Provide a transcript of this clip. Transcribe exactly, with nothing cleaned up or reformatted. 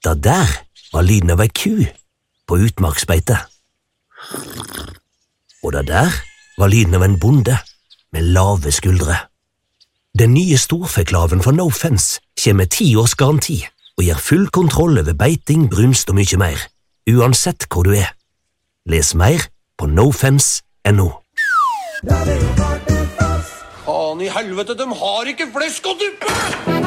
Det der var lyden av ei ku på utmarksbeite. Og det der var lyden av en bonde med lave skuldre. Den nye storfeklaven fra No Fence kommer med ti års garanti og gir full kontroll over beiting, brunst og mye mer, uansett hvor du er. Les mer på nofence punktum no. Faen i helvete, de har ikke flesk og duppe!